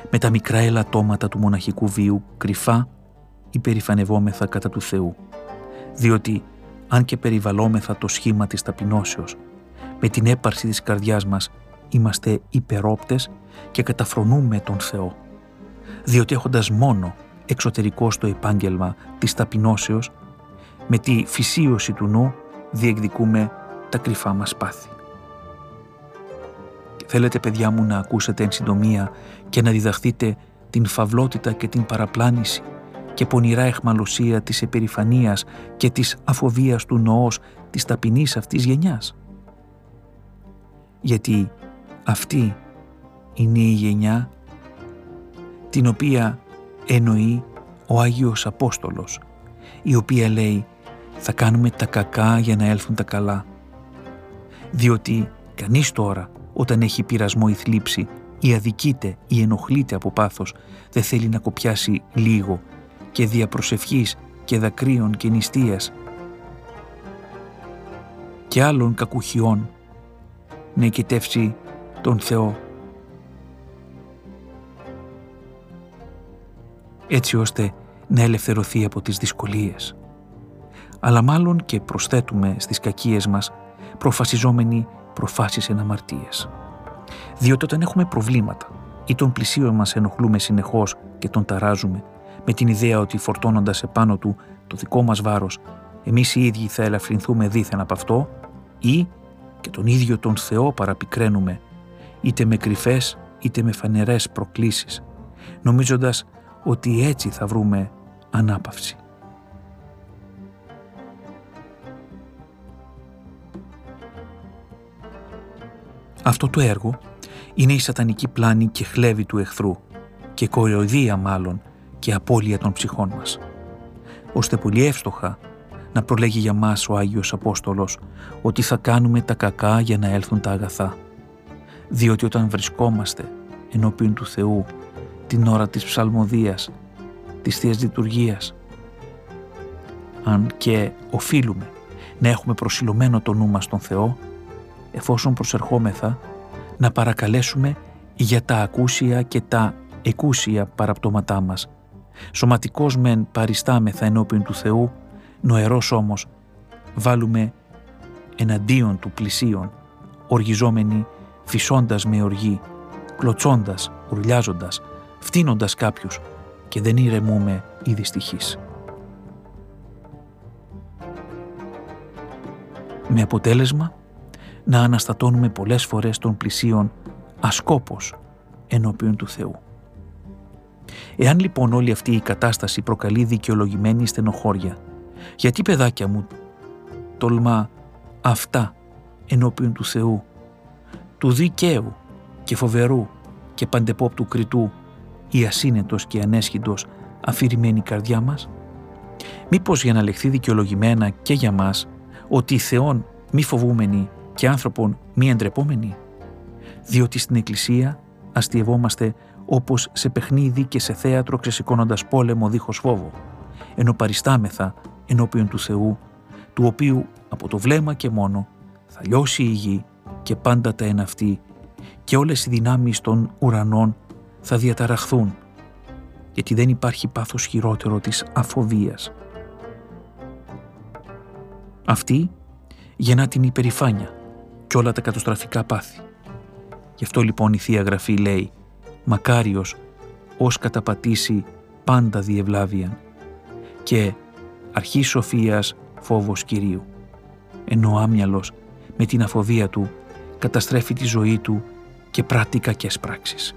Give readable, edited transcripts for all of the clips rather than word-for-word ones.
με τα μικρά ελαττώματα του μοναχικού βίου κρυφά υπερηφανευόμεθα κατά του Θεού, διότι αν και περιβαλλόμεθα το σχήμα της ταπεινώσεως, με την έπαρση της καρδιάς μας είμαστε υπερόπτες και καταφρονούμε τον Θεό, διότι έχοντας μόνο εξωτερικό στο επάγγελμα της ταπεινώσεως, με τη φυσίωση του νου διεκδικούμε τα κρυφά μας πάθη. Θέλετε, παιδιά μου, να ακούσετε εν συντομία και να διδαχθείτε την φαυλότητα και την παραπλάνηση και πονηρά αιχμαλωσία της επερηφανίας και της αφοβίας του νοός της ταπεινής αυτής γενιάς. Γιατί αυτή είναι η γενιά την οποία εννοεί ο Άγιος Απόστολος, η οποία λέει «Θα κάνουμε τα κακά για να έλθουν τα καλά». Διότι κανείς τώρα, όταν έχει πειρασμό ή θλίψη ή αδικείται ή ενοχλείται από πάθος, δεν θέλει να κοπιάσει λίγο και δια προσευχής και δακρύων και νηστείας και άλλων κακουχιών να οικετεύσει τον Θεό, έτσι ώστε να ελευθερωθεί από τις δυσκολίες. Αλλά μάλλον και προσθέτουμε στις κακίες μας προφασιζόμενοι προφάσεις εν αμαρτίες. Διότι όταν έχουμε προβλήματα ή τον πλησίον μας ενοχλούμε συνεχώς και τον ταράζουμε με την ιδέα ότι φορτώνοντας επάνω του το δικό μας βάρος εμείς οι ίδιοι θα ελαφρυνθούμε δήθεν από αυτό, ή και τον ίδιο τον Θεό παραπικραίνουμε είτε με κρυφές είτε με φανερές προκλήσεις, νομίζοντας ότι έτσι θα βρούμε ανάπαυση. Αυτό το έργο είναι η σατανική πλάνη και χλέβη του εχθρού και κοροϊδία μάλλον και απώλεια των ψυχών μας, ώστε πολύ εύστοχα να προλέγει για μας ο Άγιος Απόστολος ότι θα κάνουμε τα κακά για να έλθουν τα αγαθά, διότι όταν βρισκόμαστε ενώπιον του Θεού την ώρα της ψαλμοδίας, της Θείας Λειτουργίας, αν και οφείλουμε να έχουμε προσιλωμένο το νου μας στον Θεό, εφόσον προσερχόμεθα να παρακαλέσουμε για τα ακούσια και τα εκούσια παραπτώματά μας. Σωματικός μεν παριστάμεθα ενώπιον του Θεού, νοερός όμως βάλουμε εναντίον του πλησίον, οργιζόμενοι, φυσώντας με οργή, κλωτσώντας, ουρλιάζοντας, φτύνοντας κάποιους και δεν ηρεμούμε οι δυστυχείς. Με αποτέλεσμα να αναστατώνουμε πολλές φορές τον πλησίον ασκόπως ενώπιον του Θεού. Εάν λοιπόν όλη αυτή η κατάσταση προκαλεί δικαιολογημένη στενοχώρια, γιατί, παιδάκια μου, τολμά αυτά ενώπιον του Θεού, του δικαίου και φοβερού και παντεπόπτου κριτού, η ασύνετος και ανέσχυντος αφηρημένη καρδιά μας? Μήπως για να λεχθεί δικαιολογημένα και για μας ότι Θεόν μη φοβούμενοι και άνθρωπον μη εντρεπόμενοι? Διότι στην Εκκλησία αστειευόμαστε όπως σε παιχνίδι και σε θέατρο ξεσηκώνοντας πόλεμο δίχως φόβο, ενώ παριστάμεθα ενώπιον του Θεού, του οποίου από το βλέμμα και μόνο θα λιώσει η γη και πάντα τα εν αυτή και όλες οι δυνάμεις των ουρανών θα διαταραχθούν, γιατί δεν υπάρχει πάθος χειρότερο της αφοβίας. Αυτή γεννά την υπερηφάνεια και όλα τα καταστροφικά πάθη. Γι' αυτό λοιπόν η Θεία Γραφή λέει «Μακάριος ως καταπατήσει πάντα διευλάβιαν» και «Αρχή σοφίας φόβος Κυρίου», ενώ ο άμυαλος με την αφοβία του καταστρέφει τη ζωή του και πράττει κακές πράξεις.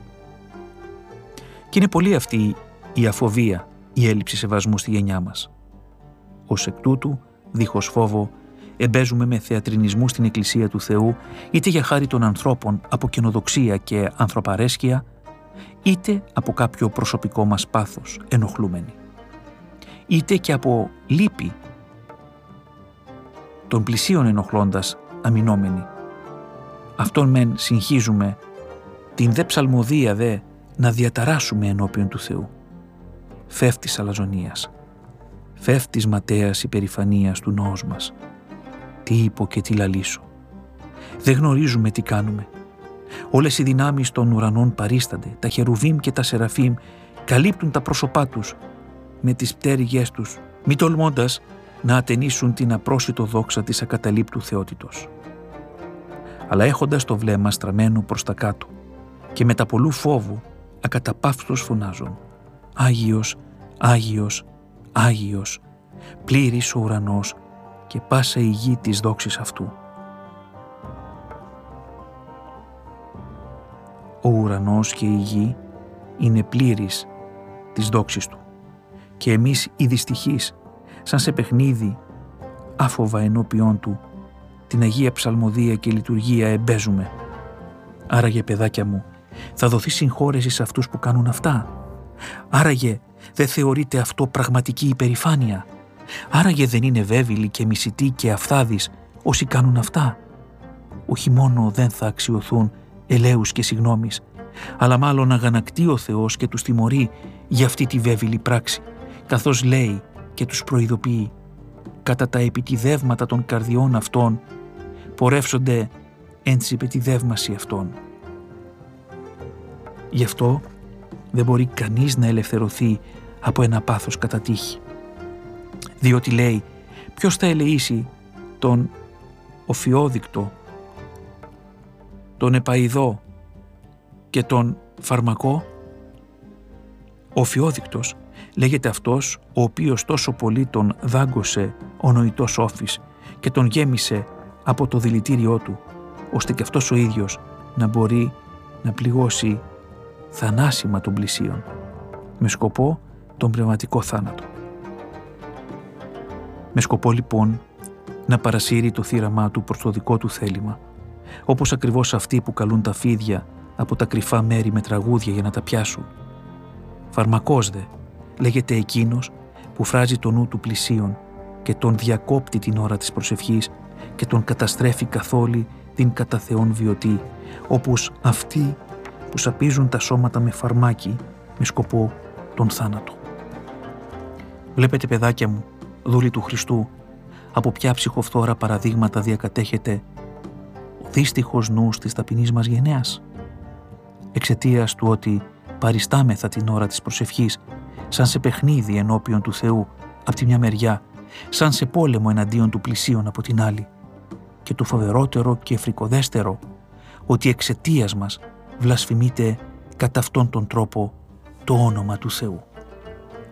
Και είναι πολύ αυτή η αφοβία, η έλλειψη σεβασμού στη γενιά μας. Ως εκ τούτου, δίχως φόβο, εμπέζουμε με θεατρινισμού στην Εκκλησία του Θεού, είτε για χάρη των ανθρώπων από καινοδοξία και ανθρωπαρέσκεια, είτε από κάποιο προσωπικό μας πάθος ενοχλούμενοι, είτε και από λύπη των πλησίων ενοχλώντας αμυνόμενοι. Αυτόν μεν συγχύζουμε, την δε ψαλμοδία δε να διαταράσσουμε ενώπιον του Θεού. Φεύτης αλαζονίας, φεύτης ματέας υπερηφανίας του νόος μας. Τι είπω και τι λαλήσω. Δεν γνωρίζουμε τι κάνουμε. Όλες οι δυνάμεις των ουρανών παρίστανται, τα χερουβίμ και τα σεραφίμ καλύπτουν τα πρόσωπά τους με τις πτέρυγές τους, μη τολμώντας να ατενίσουν την απρόσιτο δόξα της ακαταλείπτου θεότητος. Αλλά έχοντας το βλέμμα στραμμένο προς τα κάτω και με τα πολλού φόβου ακαταπαύστος φωνάζουν «Άγιος, Άγιος, Άγιος, πλήρης ο ουρανός και πάσα η γη της δόξης αυτού». Ο ουρανός και η γη είναι πλήρης της δόξης του και εμείς οι δυστυχείς, σαν σε παιχνίδι άφοβα ενώπιόν του, την Αγία Ψαλμοδία και λειτουργία εμπέζουμε. Άραγε, παιδάκια μου, θα δοθεί συγχώρεση σε αυτούς που κάνουν αυτά? Άραγε δεν θεωρείται αυτό πραγματική υπερηφάνεια? Άραγε δεν είναι βέβηλοι και μισητοί και αυθάδεις όσοι κάνουν αυτά? Όχι μόνο δεν θα αξιωθούν ελέους και συγνώμης, αλλά μάλλον αγανακτεί ο Θεός και τους τιμωρεί για αυτή τη βέβηλη πράξη, καθώς λέει και τους προειδοποιεί: κατά τα επιτιδεύματα των καρδιών αυτών πορεύσονται εν της επιτιδεύμαση αυτών. Γι' αυτό δεν μπορεί κανείς να ελευθερωθεί από ένα πάθος κατά τύχη. Διότι λέει, ποιος θα ελεήσει τον οφιόδεικτο, τον επαηδό και τον φαρμακό? Ο οφιόδεικτος λέγεται αυτός ο οποίος τόσο πολύ τον δάγκωσε ο νοητός όφης και τον γέμισε από το δηλητήριό του, ώστε και αυτός ο ίδιος να μπορεί να πληγώσει θανάσιμα των πλησίων, με σκοπό τον πνευματικό θάνατο. Με σκοπό λοιπόν να παρασύρει το θύραμά του προς το δικό του θέλημα, όπως ακριβώς αυτοί που καλούν τα φίδια από τα κρυφά μέρη με τραγούδια για να τα πιάσουν. Φαρμακός δε λέγεται εκείνος που φράζει το νου του πλησίον και τον διακόπτει την ώρα της προσευχής και τον καταστρέφει καθόλου την κατά Θεόν βιωτή, όπως αυτοί που σαπίζουν τα σώματα με φαρμάκι με σκοπό τον θάνατο. Βλέπετε, παιδάκια μου, δούλοι του Χριστού, από ποια ψυχοφθόρα παραδείγματα διακατέχεται ο δύστιχος νους της ταπεινής μας γενναίας, εξαιτίας του ότι παριστάμεθα την ώρα της προσευχής σαν σε παιχνίδι ενώπιον του Θεού από τη μια μεριά, σαν σε πόλεμο εναντίον του πλησίον από την άλλη, και το φοβερότερο και φρικοδέστερο, ότι εξαιτίας μας βλασφημείται κατά αυτόν τον τρόπο το όνομα του Θεού.